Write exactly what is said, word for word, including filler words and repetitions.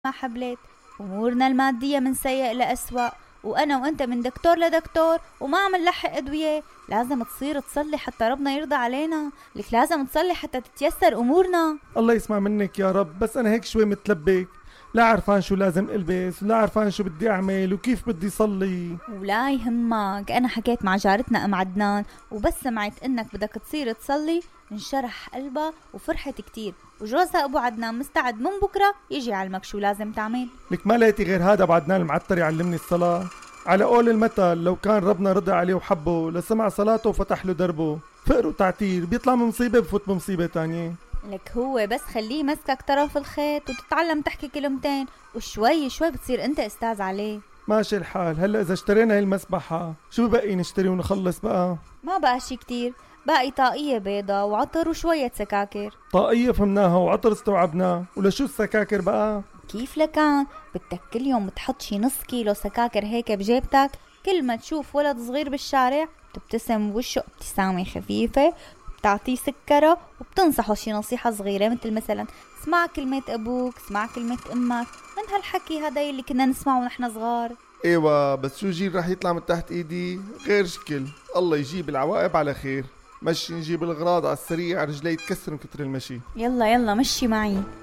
مع حبلات. أمورنا المادية من سيء لأسوأ، وأنا وأنت من دكتور لدكتور وما عم نلحق أدوية. لازم تصير تصلي حتى ربنا يرضى علينا. لك لازم تصلي حتى تتيسر أمورنا. الله يسمع منك يا رب، بس أنا هيك شوي متلبك، لا عرفان شو لازم البس ولا عرفان شو بدي اعمل وكيف بدي صلي. ولا يهمك، انا حكيت مع جارتنا ام عدنان وبس سمعت انك بدك تصير تصلي انشرح قلبها وفرحت كتير، وجوزها ابو عدنان مستعد من بكره يجي يعلمك شو لازم تعمل. لك ما لقيتي غير هذا ابو عدنان المعتر يعلمني الصلاة؟ على قول المثل لو كان ربنا رضى عليه وحبه لسمع صلاته وفتح له دربه. فقر وتعتير بيطلع من مصيبة بفوت بمصيبة تانية. لك هو بس خليه مسكك طرف الخيط وتتعلم تحكي كلمتين وشوي شوي بتصير انت استاذ عليه. ماشي الحال. هلا اذا اشترينا هاي المسبحة شو بقي نشتري ونخلص بقى؟ ما بقى شي كتير، باقي طاقية بيضة وعطر وشوية سكاكر. طاقية فهمناها وعطر استوعبناه، ولشو السكاكر بقى؟ كيف لكان بدك كل يوم تحط شي نص كيلو سكاكر هيك بجيبتك، كل ما تشوف ولد صغير بالشارع بتبتسم بوشه ابتسامة خفيفة، بتعطيه سكرة وبتنصحه شي نصيحة صغيرة مثل مثلا اسمع كلمة أبوك، اسمع كلمة أمك، من هالحكي هذا اللي كنا نسمعه ونحن صغار. ايوه بس شو جيل رح يطلع من تحت ايدي غير شكل. الله يجيب العواقب على خير. مشي نجيب الغراض على السريع، رجلي تكسر من كتر المشي. يلا يلا مشي معي.